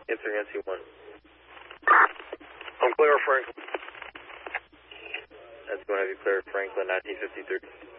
Answering NC1. I'm clear, Franklin. That's going to be clear, Franklin, 1953.